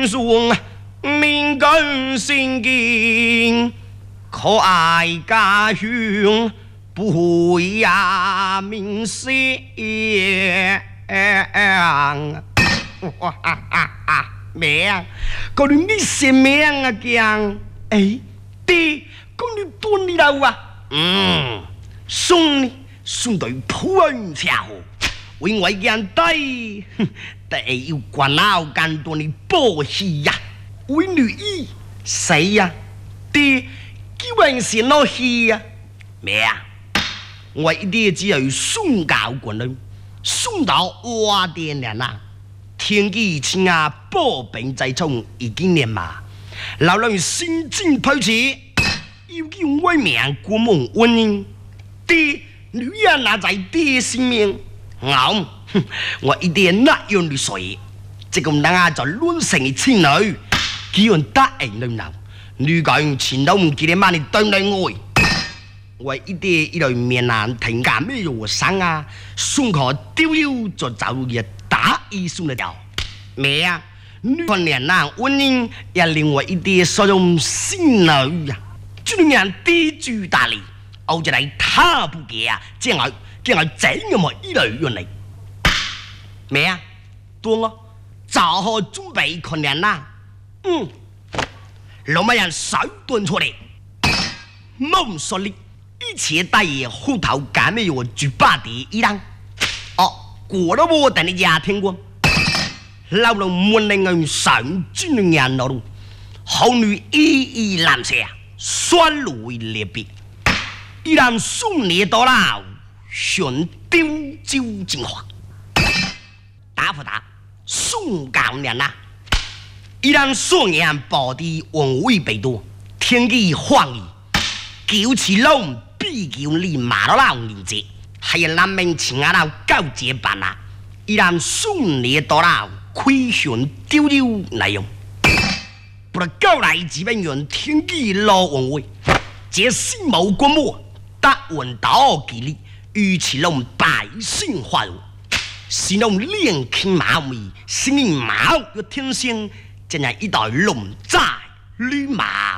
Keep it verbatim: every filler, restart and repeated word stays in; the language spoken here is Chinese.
英雄命根心经，可爱家乡不会呀明星。哇啊啊啊！命，嗰你你什命啊讲？哎，爹，嗰你多你老啊？嗯，送你送到普恩茶河，为我见低，得要关脑干多你保喜呀，为女医谁呀？爹，基本是老喜呀，命，我一定只有送教过人，送到我的娘啊！天机亲啊，保病在冲已经年嘛，老人心境抛弃，要叫外面国梦温馨，爹女人拿在爹性命，我我一定那样的水，这个人啊就乱成的青女，只要答应你闹，女讲前都唔记得妈你对你爱，我一定一类面难停干咩药生啊，送可丢腰就走日。打一送得掉，咩啊？女方年呐，婚姻也令我一啲所用心女呀，就令人低居大理，我就嚟他不给啊，这样这样怎样么一类原嚟？咩啊？多我做好准备困难啦，嗯，老乜人手端出嚟，冇说你一切大爷后头干咩有举八的一样，哦。我都冇等你家聽過，老龍門令人上尊人老龍，好女依依藍色，酸露為劣別，依然送你到啦，選丟招精華，打不打？送教人啊！依然送人保地王位被多，天機荒意，叫起龍必叫你馬到老年節。还有南门请阿老高阶班啊，依然送你到了亏损丢丢内容，不然高来几本元天机老王位，这心谋国莫答问道给力，与其让百姓化入，是让练轻马尾，心里马有天性，真係一代龙在绿马。